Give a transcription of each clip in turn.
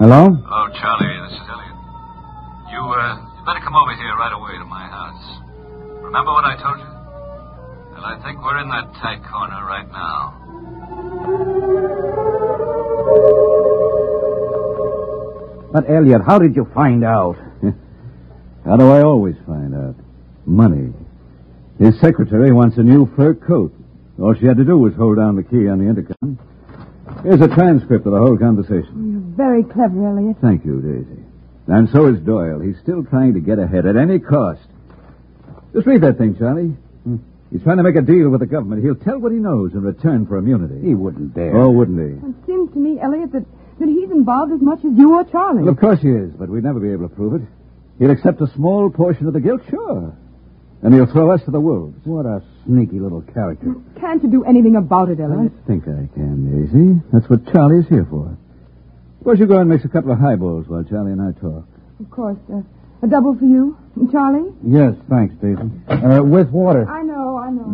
Hello? Hello, Charlie. This is Elliot. You better come over here right away to my house. Remember what I told you? Well, I think we're in that tight corner right now. But, Elliot, how did you find out? How do I always find out? Money. His secretary wants a new fur coat. All she had to do was hold down the key on the intercom. Here's a transcript of the whole conversation. You're very clever, Elliot. Thank you, Daisy. And so is Doyle. He's still trying to get ahead at any cost. Just read that thing, Charlie. He's trying to make a deal with the government. He'll tell what he knows in return for immunity. He wouldn't dare. Oh, wouldn't he? It seems to me, Elliot, that he's involved as much as you or Charlie. Well, of course he is, but we'd never be able to prove it. He'll accept a small portion of the guilt, sure. And he'll throw us to the wolves. What a sneaky little character. Can't you do anything about it, Elliot? I think I can, Daisy. That's what Charlie's here for. Suppose you go and mix a couple of highballs while Charlie and I talk. Of course. A double for you. And Charlie? Yes, thanks, Daisy. With water. I know.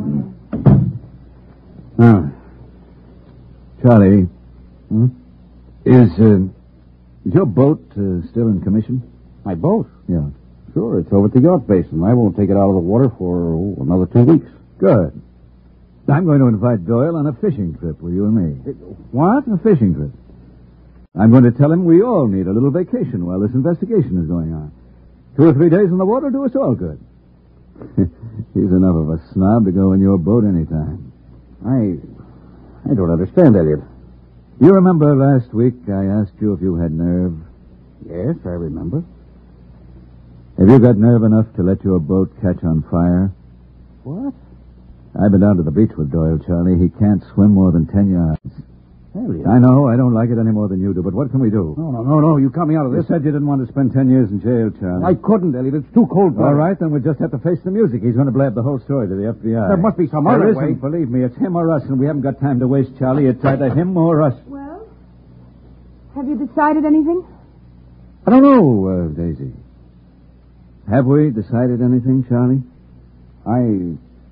Now, Charlie, is your boat still in commission? My boat? Yeah. Sure, it's over at the yacht basin. I won't take it out of the water for another 2 weeks. Good. I'm going to invite Doyle on a fishing trip with you and me. What? A fishing trip. I'm going to tell him we all need a little vacation while this investigation is going on. 2 or 3 days in the water do us all good. He's enough of a snob to go in your boat anytime. I don't understand, Elliot. You remember last week I asked you if you had nerve? Yes, I remember. Have you got nerve enough to let your boat catch on fire? What? I've been down to the beach with Doyle, Charlie. He can't swim more than 10 yards. Elliot. I know, I don't like it any more than you do, but what can we do? No. You got me out of You this. said you didn't want to spend 10 years in jail, Charlie. I couldn't, Elliot. It's too cold. All right, then we'll just have to face the music. He's going to blab the whole story to the FBI. There must be some There other isn't, way. believe me. It's him or us, and we haven't got time to waste, Charlie. It's either him or us. Well, have you decided anything? I don't know, Daisy. Have we decided anything, Charlie?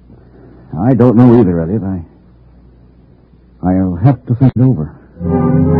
I don't know either, Elliot. I'll have to think it over.